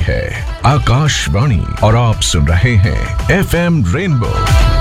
है आकाशवाणी और आप सुन रहे हैं एफएम रेनबो।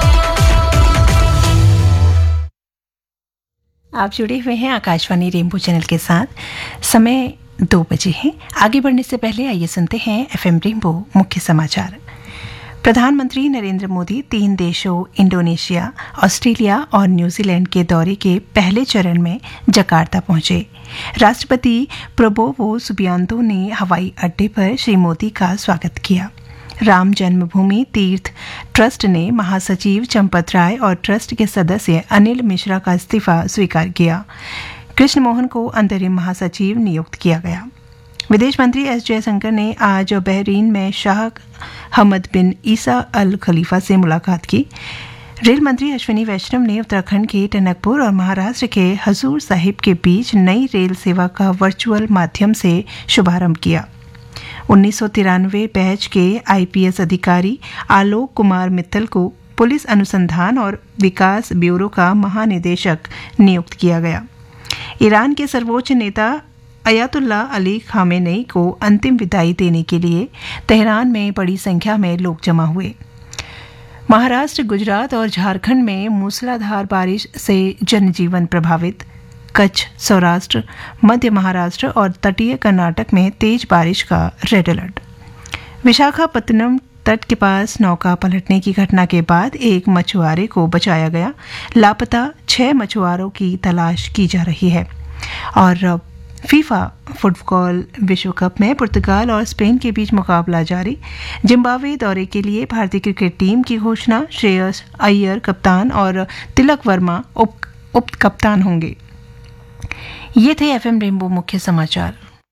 आप जुड़े हुए हैं आकाशवाणी रेनबो चैनल के साथ। समय 2 बजे है। आगे बढ़ने से पहले आइए सुनते हैं एफएम रेनबो मुख्य समाचार। प्रधानमंत्री नरेंद्र मोदी 3 देशों इंडोनेशिया, ऑस्ट्रेलिया और न्यूजीलैंड के दौरे के पहले चरण में जकार्ता पहुंचे। राष्ट्रपति प्रबोवो सुबियांतो ने हवाई अड्डे पर श्री मोदी का स्वागत किया। राम जन्मभूमि तीर्थ ट्रस्ट ने महासचिव चंपत राय और ट्रस्ट के सदस्य अनिल मिश्रा का इस्तीफा स्वीकार किया। कृष्ण मोहन को अंतरिम महासचिव नियुक्त किया गया। विदेश मंत्री एस जयशंकर ने आज बहरीन में शाह हमद बिन ईसा अल खलीफा से मुलाकात की। रेल मंत्री अश्विनी वैष्णव ने उत्तराखंड के टनकपुर और महाराष्ट्र के हजूर साहिब के बीच नई रेल सेवा का वर्चुअल माध्यम से शुभारंभ किया। 1993 बैच के आईपीएस अधिकारी आलोक कुमार मित्तल को पुलिस अनुसंधान और विकास ब्यूरो का महानिदेशक नियुक्त किया गया। ईरान के सर्वोच्च नेता अयातुल्ला अली खामेनेई को अंतिम विदाई देने के लिए तेहरान में बड़ी संख्या में लोग जमा हुए। महाराष्ट्र, गुजरात और झारखंड में मूसलाधार बारिश से जनजीवन प्रभावित। कच्छ, सौराष्ट्र, मध्य महाराष्ट्र और तटीय कर्नाटक में तेज बारिश का रेड अलर्ट। विशाखापत्तनम तट के पास नौका पलटने की घटना के बाद एक मछुआरे को बचाया गया। लापता 6 मछुआरों की तलाश की जा रही है। और फीफा फुटबॉल विश्व कप में पुर्तगाल और स्पेन के बीच मुकाबला जारी। जिम्बाब्वे दौरे के लिए भारतीय क्रिकेट टीम की घोषणा। श्रेयस अय्यर कप्तान और तिलक वर्मा उप कप्तान होंगे। ये थे एफएम रेनबो मुख्य समाचार।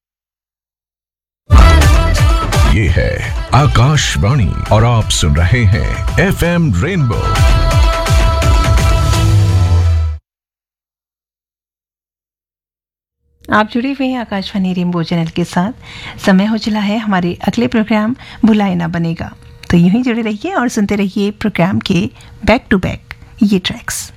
ये है आकाशवाणी और आप सुन रहे हैं एफएम रेनबो। आप जुड़े हुए हैं आकाशवाणी रेनबो चैनल के साथ। समय हो चला है हमारे अगले प्रोग्राम भुलाए ना बनेगा। तो यूं ही जुड़े रहिए और सुनते रहिए प्रोग्राम के बैक टू बैक ये ट्रैक्स।